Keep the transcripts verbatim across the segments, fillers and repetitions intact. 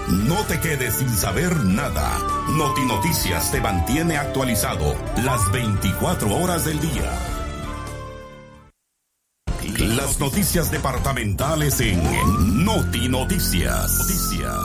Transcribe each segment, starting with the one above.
No te quedes sin saber nada. Noti Noticias te mantiene actualizado las veinticuatro horas del día. Las noticias departamentales en Noti Noticias. Noticias.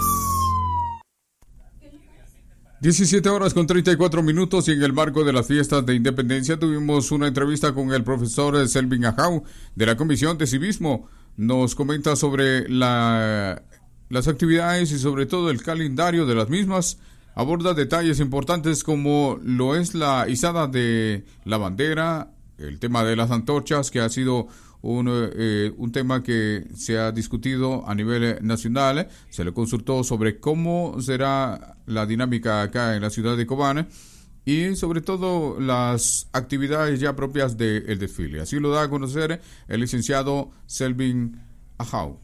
diecisiete horas con treinta y cuatro minutos, y en el marco de las fiestas de Independencia tuvimos una entrevista con el profesor Selvin Ajau de la Comisión de Civismo. Nos comenta sobre la, las actividades y sobre todo el calendario de las mismas. Aborda detalles importantes como lo es la izada de la bandera, el tema de las antorchas, que ha sido Un, eh, un tema que se ha discutido a nivel nacional. Se le consultó sobre cómo será la dinámica acá en la ciudad de Cobán y sobre todo las actividades ya propias del desfile. Así lo da a conocer el licenciado Selvin Ajau.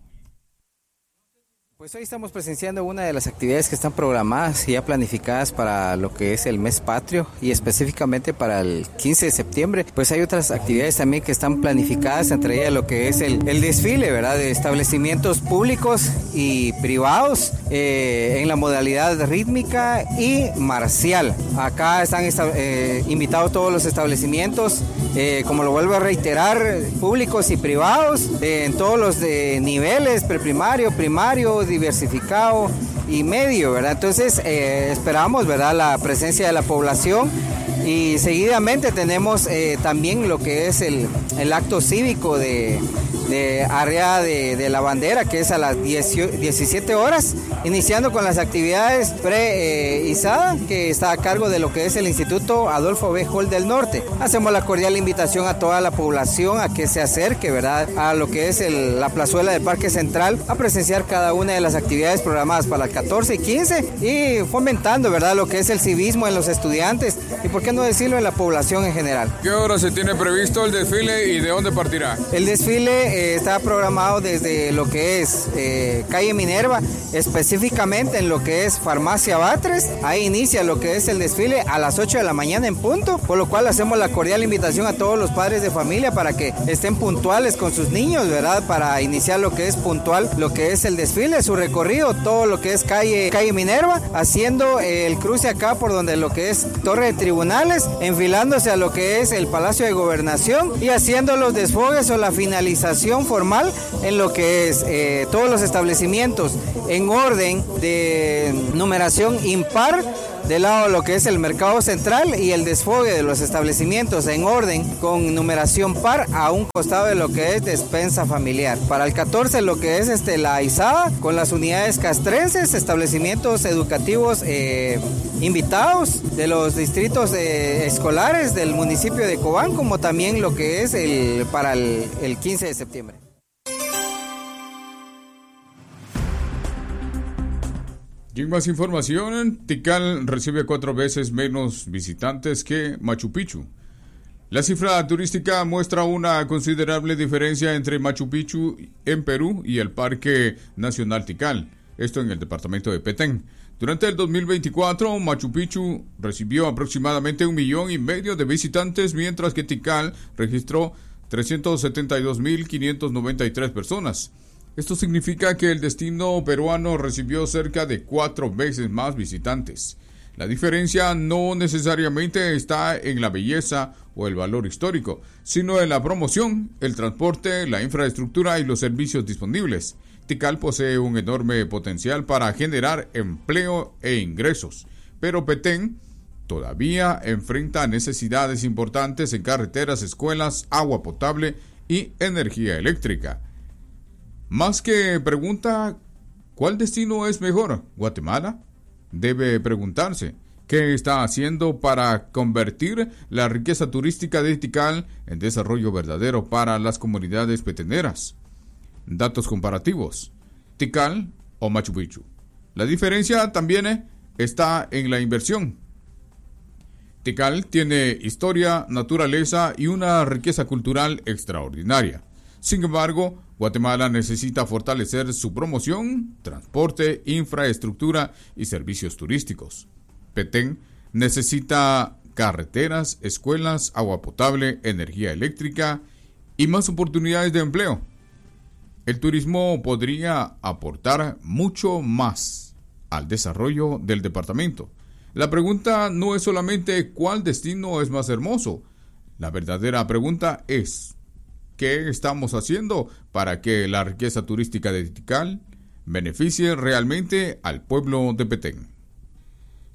Pues hoy estamos presenciando una de las actividades que están programadas y ya planificadas para lo que es el mes patrio y específicamente para el quince de septiembre. Pues hay otras actividades también que están planificadas, entre ellas lo que es el, el desfile, ¿verdad? De establecimientos públicos y privados eh, en la modalidad rítmica y marcial. Acá están eh, invitados todos los establecimientos, eh, como lo vuelvo a reiterar, públicos y privados, eh, en todos los de niveles, preprimario, primario, diversificado y medio, ¿verdad? Entonces eh, esperamos, ¿verdad?, la presencia de la población, y seguidamente tenemos eh, también lo que es el, el acto cívico de, de área de, de la bandera, que es a las diecisiete horas, iniciando con las actividades pre-izada, eh, que está a cargo de lo que es el Instituto Adolfo B. Hall del Norte. Hacemos la cordial invitación a toda la población a que se acerque, ¿verdad?, a lo que es el, la plazuela del Parque Central, a presenciar cada una de las actividades programadas para el catorce y quince, y fomentando, ¿verdad?, lo que es el civismo en los estudiantes y, por qué no decirlo, en la población en general. ¿Qué hora se tiene previsto el desfile y de dónde partirá? El desfile eh, está programado desde lo que es eh, calle Minerva, específicamente en lo que es Farmacia Batres. Ahí inicia lo que es el desfile a las ocho de la mañana en punto, por lo cual hacemos la cordial invitación a todos los padres de familia para que estén puntuales con sus niños, ¿verdad?, para iniciar lo que es puntual, lo que es el desfile, su recorrido, todo lo que es calle, calle Minerva, haciendo el cruce acá por donde lo que es Torre de Tribunales, enfilándose a lo que es el Palacio de Gobernación y haciendo los desfogues o la finalización formal en lo que es eh, todos los establecimientos en orden de numeración impar, del lado de lo que es el mercado central, y el desfogue de los establecimientos en orden con numeración par a un costado de lo que es despensa familiar. Para el catorce lo que es este la izada con las unidades castrenses, establecimientos educativos eh, invitados de los distritos eh, escolares del municipio de Cobán, como también lo que es el para el, el quince de septiembre. Y en más información, Tikal recibe cuatro veces menos visitantes que Machu Picchu. La cifra turística muestra una considerable diferencia entre Machu Picchu en Perú y el Parque Nacional Tikal, esto en el departamento de Petén. Durante el dos mil veinticuatro, Machu Picchu recibió aproximadamente un millón y medio de visitantes, mientras que Tikal registró trescientos setenta y dos mil quinientas noventa y tres personas. Esto significa que el destino peruano recibió cerca de cuatro veces más visitantes. La diferencia no necesariamente está en la belleza o el valor histórico, sino en la promoción, el transporte, la infraestructura y los servicios disponibles. Tikal posee un enorme potencial para generar empleo e ingresos, pero Petén todavía enfrenta necesidades importantes en carreteras, escuelas, agua potable y energía eléctrica. Más que pregunta ¿cuál destino es mejor? ¿Guatemala? Debe preguntarse ¿qué está haciendo para convertir la riqueza turística de Tikal en desarrollo verdadero para las comunidades peteneras? Datos comparativos: Tikal o Machu Picchu. La diferencia también está en la inversión. Tikal tiene historia, naturaleza y una riqueza cultural extraordinaria. Sin embargo, Guatemala necesita fortalecer su promoción, transporte, infraestructura y servicios turísticos. Petén necesita carreteras, escuelas, agua potable, energía eléctrica y más oportunidades de empleo. El turismo podría aportar mucho más. al desarrollo del departamento. La pregunta no es solamente cuál destino es más hermoso. La verdadera pregunta es, ¿qué estamos haciendo para que la riqueza turística de Tikal beneficie realmente al pueblo de Petén?